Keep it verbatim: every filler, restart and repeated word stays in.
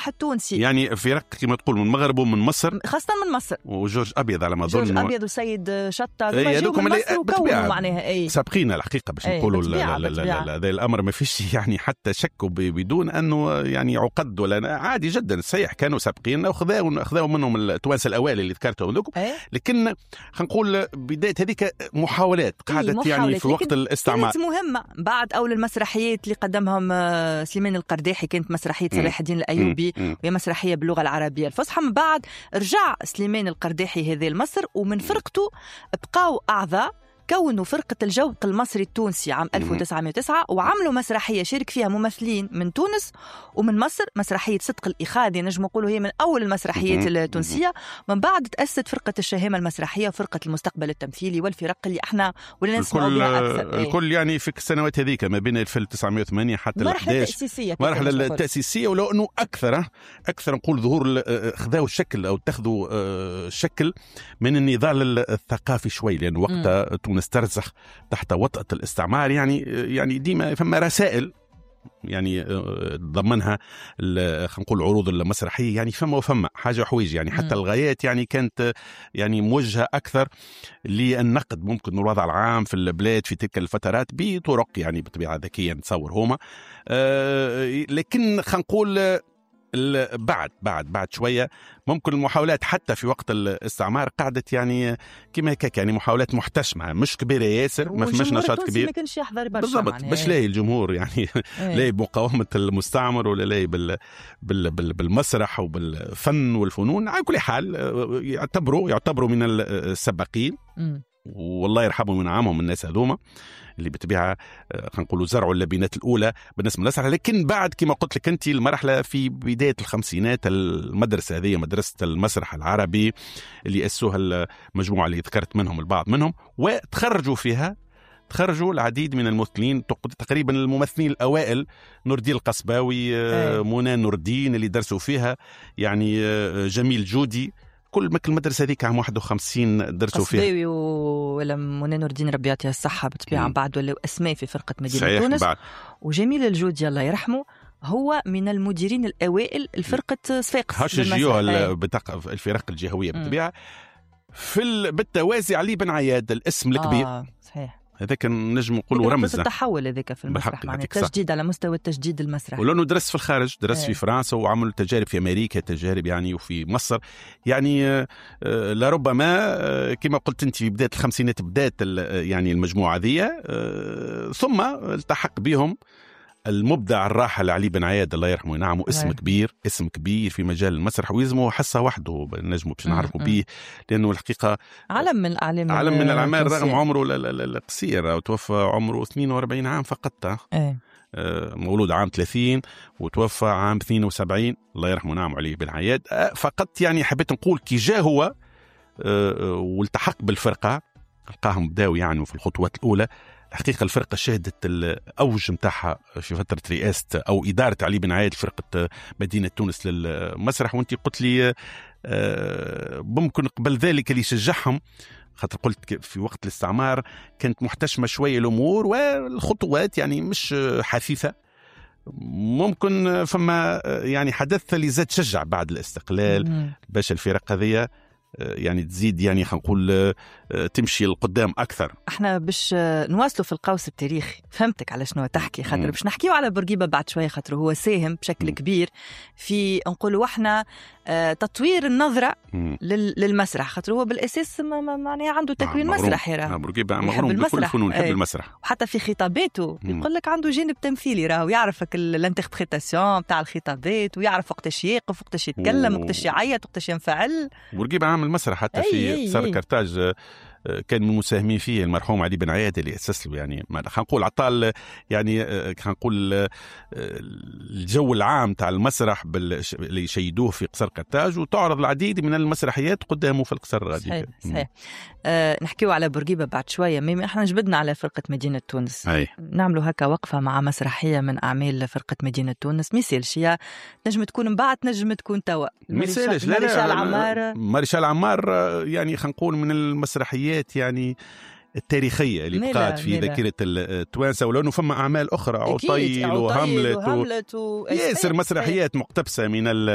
المسرح التونسي، يعني فرق كما تقول من المغرب ومن مصر، خاصة من مصر، وجورج أبيض على ما أظن، جورج أبيض وسيد شطة أي من مصر وكونوا معناها أي سابقين الحقيقة باش نقولوا هذا الأمر ما فيش يعني حتى شك بدون أنه يعني عقد ولا عادي جدا. صحيح كانوا سابقين وخذوا خذوا منهم التوانسة الأوائل اللي ذكرتهم ذوك، لكن خلينا نقول بداية هذيك محاولات قعدت يعني في وقت الاستعمار كانت مهمة. بعد أول المسرحيات اللي قدمهم سليمان القرداحي كانت مسرحية صلاح الدين الأيوبي وهي مسرحية باللغة العربية الفصحى. من بعد رجع سليمان القرداحي هذا لمصر، ومن فرقته بقاو أعضاء كونوا فرقة الجوق المصري التونسي عام ألف وتسعمائة وتسعة، وعملوا مسرحية شارك فيها ممثلين من تونس ومن مصر، مسرحية صدق الإخاذ، نجم نقولوا هي من أول المسرحيات التونسية. من بعد تأسست فرقة الشهامة المسرحية وفرقة المستقبل التمثيلي والفرق اللي احنا ولا نسمعوا بها أكثر. الكل يعني في السنوات هذيك ما بين ألف وتسعمائة وثمانية حتى المرحلة التأسيسية، مرحلة التأسيسية، ولو أنه أكثر أكثر نقول ظهور خذوا الشكل أو اتخذوا الشكل من النضال الثقافي شوي، لأن وقتها نسترزخ تحت وطأة الاستعمار. يعني يعني ديما فما رسائل يعني ضمنها خلينا نقول عروض المسرحيه، يعني فما وفما حاجه حويج يعني حتى الغايات يعني كانت يعني موجهه اكثر للنقد ممكن الوضع العام في البلاد في تلك الفترات بطرق يعني بطبيعه ذكيه نتصور هما. أه لكن خلينا نقول بعد بعد بعد شويه ممكن المحاولات حتى في وقت الاستعمار قعدت يعني كما هيك يعني محاولات محتشمه مش كبيره ياسر، ما فماش نشاط كبير ما كانش يحضر برشا بالضبط باش لاقي الجمهور يعني لاقي بمقاومه المستعمر ولا لاقي بال بال بال بالمسرح وبالفن والفنون. على كل حال يعتبروا يعتبروا من السباقين والله يرحمهم وينعمهم الناس هذوما اللي بتبيعها خلينا نقولوا زرعوا اللبنات الأولى بالنسبة للمسرح. لكن بعد كما قلت لك أنت المرحلة في بداية الخمسينات المدرسة هذه مدرسة المسرح العربي اللي أسوها المجموعة اللي ذكرت منهم البعض منهم، وتخرجوا فيها تخرجوا العديد من الممثلين تقريبا الممثلين الأوائل نور الدين القصباوي، منى نور الدين اللي درسوا فيها، يعني جميل جودي، كل مكل المدرسة هذيك عام واحد وخمسين درسوا فيها. قصباوي ولا منى نور الدين ربي يعطيها الصحة بطبيعة بعد ولا أسماء في فرقة مدينة تونس بعد. وجميل الجودي الله يرحمه هو من المديرين الأوائل الفرقة صفاقس هاش الجهة بتاع الفرق الجهوية بطبيعة. في بالتوازي علي بن عياد الاسم الكبير آه صحيح، هذاك نجم نقولوا رمز التحول هذاك في المسرح، معناه تجديد على مستوى التجديد المسرحي. ولانه درس في الخارج، درس ايه. في فرنسا وعمل تجارب في امريكا، تجارب يعني وفي مصر يعني لربما كما قلت انت في بدايه الخمسينات بدات يعني المجموعه ذي، ثم التحق بهم المبدع الراحل علي بن عياد الله يرحمه وينعمه، اسم كبير اسم كبير في مجال المسرح ويزمه حصه وحده نجمه باش نعرفوا به، لانه الحقيقه علم من الاعلام علم من الاعمال رغم عمره القصير، وتوفى عمره اثنين وأربعين عام فقط. ايه. مولود عام ثلاثين وتوفى عام اثنين وسبعين الله يرحمه ونعم علي بن عياد. فقط يعني حبيت نقول كي جاء هو والتحق بالفرقه لقاهم بداوا يعني في الخطوات الاولى. الحقيقة الفرقة شهدت الأوج متاعها في فترة رئاسة أو إدارة علي بن عياد فرقة مدينة تونس للمسرح. وانت قلت لي ممكن قبل ذلك اللي شجعهم، خاطر قلت في وقت الاستعمار كانت محتشمة شوية الأمور والخطوات يعني مش حثيثة، ممكن فما يعني حدث اللي زاد شجع بعد الاستقلال باش الفرق هذه يعني تزيد يعني خلينا نقول تمشي القدام أكثر. احنا باش نواصلوا في القوس التاريخي، فهمتك على شنو تحكي، خاطر باش نحكيو على بورقيبة بعد شوية، خاطر هو ساهم بشكل كبير في نقولوا احنا تطوير النظرة للمسرح، خاطر هو بالأساس معناها عنده تكوين مسرحي، راه بورقيبة مغروم بكل الفنون، يحب المسرح، وحتى في خطاباته يقول لك عنده جانب تمثيلي، راه يعرفك الانتربريتاسيون تاع الخطابات ويعرف وقتاش يقف وقتاش يتكلم وقتاش يعيط وقتاش ينفعل. بورقيبة عامل مسرح حتى في صار كرتاج كان من المساهمين فيه المرحوم علي بن عياد اللي أسس له، يعني خلينا نقول عطال يعني خلينا نقول الجو العام تاع المسرح اللي يشيدوه في قصر قرطاج، وتعرض العديد من المسرحيات قدامه في القصر الغادي. صحيح صحيح. أه نحكيو على بورقيبة بعد شوية، مي احنا جبدنا على فرقة مدينة تونس. أي. نعملوا هكا وقفة مع مسرحية من أعمال فرقة مدينة تونس، ميسالش هي نجم تكون مبعد نجم تكون توا. ميسالش لا ماريشال عمار ماريشال عمار يعني خلينا نقول من المسرحيات يعني التاريخية اللي بقات في ذاكرة التوانسة، ولو أنه فما أعمال أخرى عطيل وهاملت و... ياسر مسرحيات مقتبسة من